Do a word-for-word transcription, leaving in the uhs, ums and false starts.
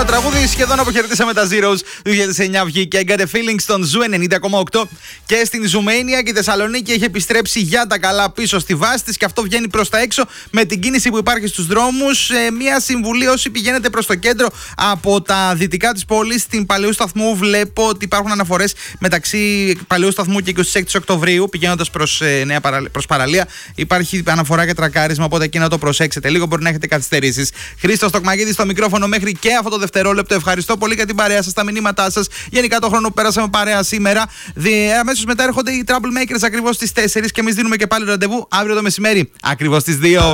Νέο τραγούδι, σχεδόν αποχαιρετήσαμε τα Zeros. Το δύο χιλιάδες εννιά βγήκε I Got a Feeling στον Ζου ενενήντα κόμμα οκτώ και στην Ζουμένια, και η Θεσσαλονίκη έχει επιστρέψει για τα καλά πίσω στη βάση της και αυτό βγαίνει προς τα έξω με την κίνηση που υπάρχει στους δρόμους. Ε, μία συμβουλή: όσοι πηγαίνετε προς το κέντρο από τα δυτικά της πόλης, στην Παλαιού Σταθμού, βλέπω ότι υπάρχουν αναφορές μεταξύ Παλαιού Σταθμού και εικοστή έκτη Οκτωβρίου, πηγαίνοντας προς, ε, νέα παρα, προς παραλία. Υπάρχει αναφορά και τρακάρισμα, οπότε εκεί να το προσέξετε λίγο, μπορεί να έχετε καθυστερήσεις. Χρήστος Τοκμαγίδης στο μικρόφωνο μέχρι και αυτό το δευτερόλεπτο. Ευχαριστώ πολύ για την παρέα σας, τα μηνύματά σας. Γενικά το χρόνο που πέρασαμε παρέα σήμερα. Αμέσως μετά έρχονται οι Troublemakers ακριβώς στις τέσσερις και εμείς δίνουμε και πάλι ραντεβού αύριο το μεσημέρι, ακριβώς στις δύο.